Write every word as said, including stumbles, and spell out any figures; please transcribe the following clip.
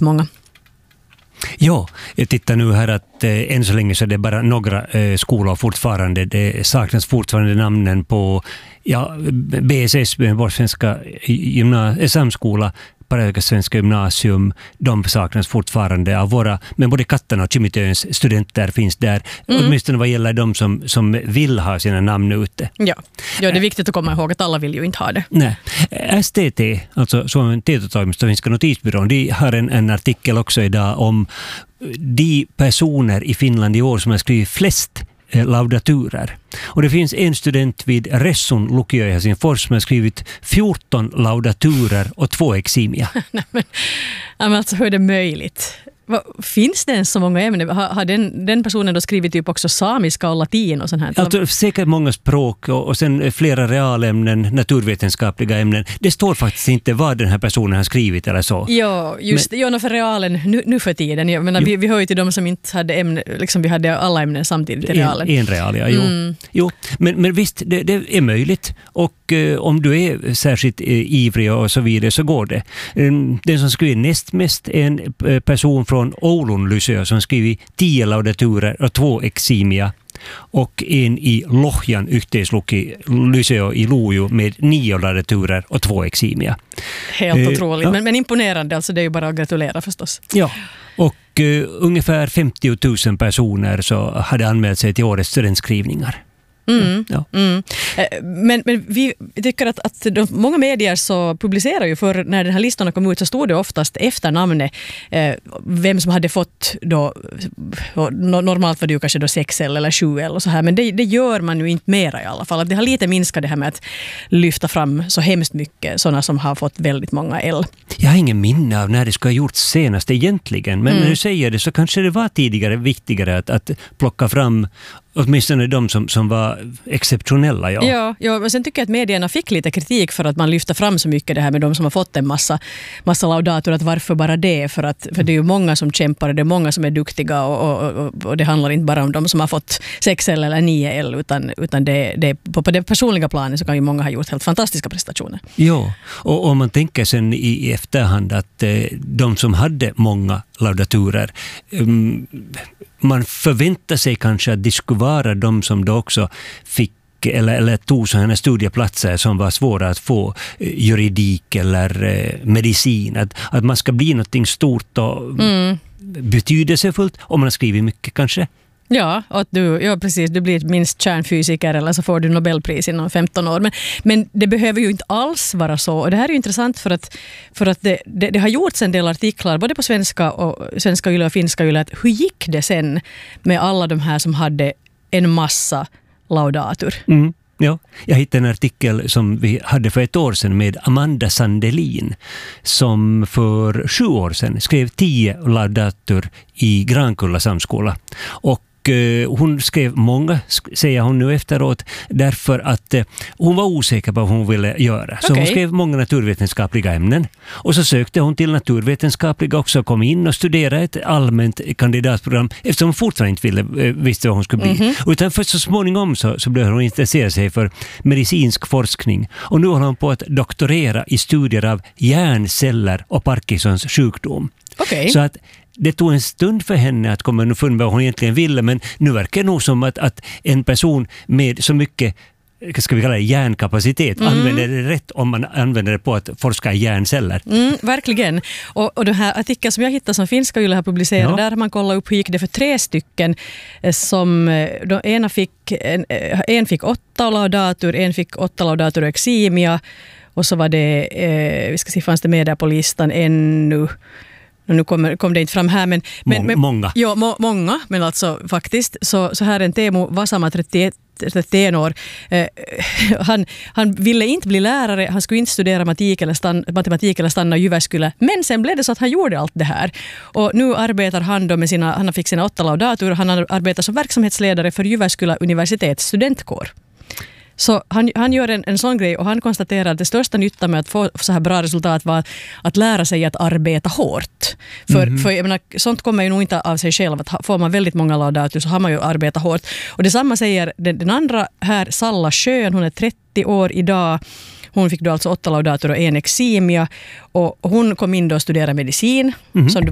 många. Ja, jag tittar nu här att eh, än så länge så är det bara några eh, skolor fortfarande. Det saknas fortfarande namnen på ja, B S S, vår svenska gymna- samskola, Paralelliska svenska gymnasium, de saknas fortfarande av våra, men både Kattarna och Kymitöns studenter finns där, mm. åtminstone vad gäller de som, som vill ha sina namn ute. Ja. ja, det är viktigt att komma ihåg att alla vill ju inte ha det. Nej. S T T, alltså Suomen tietotoimisto, finska notisbyrån, de har en, en artikel också idag om de personer i Finland i år som har skrivit flest laudaturer. Och det finns en student vid Ressun lukio i Helsingfors som har skrivit fjorton laudaturer och två eximia. Nej, men, men alltså hur är det möjligt? Finns det ens så många ämnen? Har, har den, den personen då skrivit typ också samiska och latin och sånt här? Alltså, säkert många språk och, och sen flera realämnen, naturvetenskapliga ämnen. Det står faktiskt inte vad den här personen har skrivit eller så. Ja, just det. Ja, för realen nu, nu för tiden. Jag menar, vi, vi hör ju till de som inte hade ämnen, liksom vi hade alla ämnen samtidigt i realen. En, en real, ja. Jo. Mm. jo. Men, men visst, det, det är möjligt. Och eh, om du är särskilt eh, ivrig och så vidare så går det. Um, den som skriver näst mest är en eh, person från Oulun Lysö som skrivit tio laudaturer och två eximia, och en i Lohjan yhteisluki Lysö i Lojo med nio laudaturer och två eximia. Helt eh, otroligt, ja. men, men imponerande, alltså det är ju bara att gratulera förstås. Ja, och uh, ungefär femtio tusen personer så hade anmält sig till årets studentskrivningar. Mm. Ja. Mm. Men, men vi tycker att, att de, många medier så publicerar ju, för när den här listorna kom ut så stod det oftast efter namnet eh, vem som hade fått då, normalt var det ju kanske då sex L eller sju L och så här, men det, det gör man ju inte mera i alla fall. Att det har lite minskat det här med att lyfta fram så hemskt mycket sådana som har fått väldigt många L. Jag har ingen minne av när det ska ha gjorts senast egentligen, men mm. när du säger det så kanske det var tidigare viktigare att, att plocka fram åtminstone de som, som var exceptionella. Ja. Ja, ja, men sen tycker jag att medierna fick lite kritik för att man lyfter fram så mycket det här med de som har fått en massa, massa laudator, att varför bara det? För, att, för det är ju många som kämpar och det är många som är duktiga och, och, och, och det handlar inte bara om de som har fått sex L eller nio L, utan, utan det, det, på, på det personliga planet så kan ju många ha gjort helt fantastiska prestationer. Ja, och om man tänker sen i, i efterhand att eh, de som hade många laudaturer, um, man förväntar sig kanske att det skulle vara de som då också fick eller, eller tog sådana studieplatser som var svåra att få, eh, juridik eller eh, medicin. Att, att man ska bli något stort och mm. betydelsefullt om man har skrivit mycket kanske. Ja, och du, ja, precis. Du blir minst kärnfysiker eller så får du Nobelpris inom femton år. Men, men det behöver ju inte alls vara så. Och det här är ju intressant för att, för att det, det, det har gjorts en del artiklar både på svenska och svenska yle och finska yle. Att hur gick det sen med alla de här som hade en massa laudatur? Mm. Ja, jag hittade en artikel som vi hade för ett år sedan med Amanda Sandelin som för sju år sedan skrev tio laudatur i Grankulla samskola. Och hon skrev många, säger hon nu efteråt, därför att hon var osäker på vad hon ville göra. Så okay. hon skrev många naturvetenskapliga ämnen. Och så sökte hon till naturvetenskapliga också och kom in och studerade ett allmänt kandidatprogram eftersom hon fortfarande inte ville, visste vad hon skulle bli. Mm-hmm. Utan för så småningom så, så blev hon intressera sig för medicinsk forskning. Och nu håller hon på att doktorera i studier av hjärnceller och Parkinsons sjukdom. Okay. Så att det tog en stund för henne att komma underfund med vad hon egentligen ville, men nu verkar det nog som att, att en person med så mycket, ska vi kalla det, hjärnkapacitet mm. använder det rätt om man använder det på att forska i hjärnceller. Mm, verkligen. Och, och den här artikeln som jag hittade som finska yle har publicerat, ja. Där har man kollat upp hur gick det för tre stycken som de, ena fick, en, en fick åtta laudatur, en fick åtta laudatur och eximia och så var det, eh, vi ska se, fanns det med där på listan ännu. Nu kommer, kom det inte fram här, men... men, men många. Ja, må, många, men alltså faktiskt. Så, så här en Teemu Vasama, trettioett, trettioett år. Eh, han, han ville inte bli lärare, han skulle inte studera matematik eller, stann, matematik eller stanna i Jyväskylä. Men sen blev det så att han gjorde allt det här. Och nu arbetar han då med sina, han fick sina åtta laudatur, han arbetar som verksamhetsledare för Jyväskylä universitets studentkår. Så han, han gör en, en sån grej och han konstaterar att det största nytta med att få så här bra resultat var att, att lära sig att arbeta hårt. För, mm-hmm. för jag menar, sånt kommer ju nog inte av sig själv. Att får man väldigt många laudatur så har man ju arbetat hårt. Och detsamma säger den, den andra här, Salla Schön, hon är trettio år idag. Hon fick då alltså åtta laudatur och en eximia. Och hon kom in då och studerade medicin, mm-hmm. som du